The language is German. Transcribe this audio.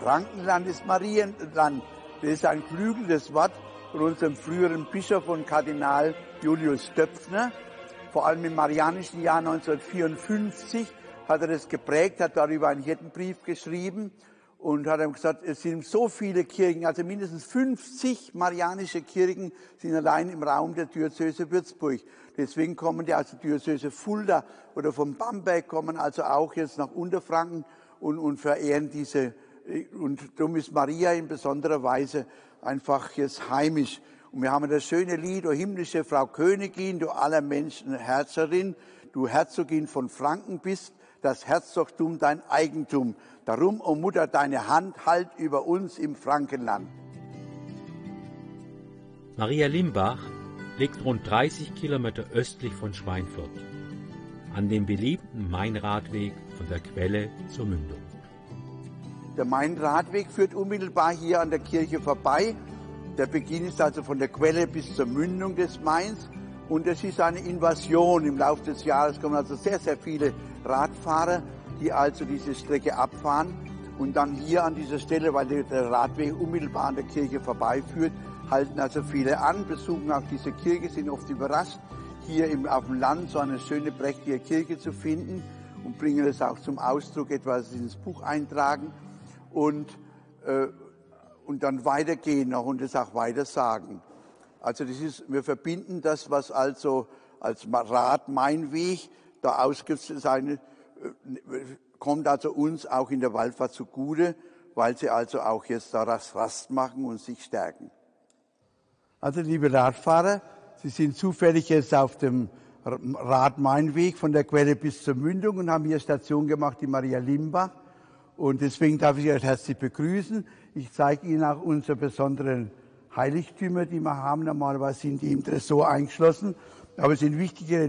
Frankenland ist Marienland. Das ist ein geflügeltes Wort von unserem früheren Bischof und Kardinal Julius Döpfner. Vor allem im marianischen Jahr 1954 hat er das geprägt, hat darüber einen Hirtenbrief geschrieben und hat gesagt, es sind so viele Kirchen, also mindestens 50 marianische Kirchen sind allein im Raum der Diözese Würzburg. Deswegen kommen die aus der Diözese Fulda oder von Bamberg, kommen also auch jetzt nach Unterfranken und verehren diese. Und darum ist Maria in besonderer Weise einfach jetzt heimisch. Und wir haben das schöne Lied, O himmlische Frau Königin, du aller Menschen Herrscherin, du Herzogin von Franken bist, das Herzogtum dein Eigentum. Darum, o Mutter, deine Hand halt über uns im Frankenland. Maria Limbach liegt rund 30 Kilometer östlich von Schweinfurt, an dem beliebten Main-Radweg von der Quelle zur Mündung. Der Main-Radweg führt unmittelbar hier an der Kirche vorbei. Der Beginn ist also von der Quelle bis zur Mündung des Mains. Und es ist eine Invasion. Im Laufe des Jahres kommen also sehr, sehr viele Radfahrer, die also diese Strecke abfahren. Und dann hier an dieser Stelle, weil der Radweg unmittelbar an der Kirche vorbeiführt, halten also viele an, besuchen auch diese Kirche, sind oft überrascht, hier auf dem Land so eine schöne, prächtige Kirche zu finden und bringen es auch zum Ausdruck, etwas ins Buch eintragen und dann weitergehen noch und es auch weiter sagen. Also wir verbinden das, was also als Rad-Main-Weg da ausgezeichnet kommt also uns auch in der Wallfahrt zugute, weil sie also auch jetzt da Rast machen und sich stärken. Also liebe Radfahrer, Sie sind zufällig jetzt auf dem Rad-Main-Weg von der Quelle bis zur Mündung und haben hier Station gemacht, die Maria Limbach. Und deswegen darf ich euch herzlich begrüßen. Ich zeige Ihnen auch unsere besonderen Heiligtümer, die wir haben. Normalerweise sind die im Tresor eingeschlossen, aber es sind wichtige